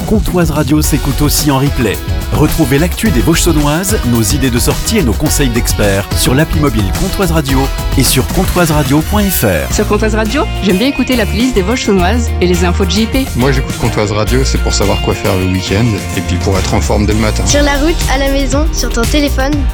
Comtoise Radio s'écoute aussi en replay. Retrouvez l'actu des Vosges saunoises, nos idées de sortie et nos conseils d'experts sur l'appli mobile Comtoise Radio et sur comtoiseradio.fr. Sur Comtoise Radio, j'aime bien écouter la playlist des Vosges saunoises et les infos de JP. Moi j'écoute Comtoise Radio, c'est pour savoir quoi faire le week-end et puis pour être en forme dès le matin. Sur la route, à la maison, sur ton téléphone,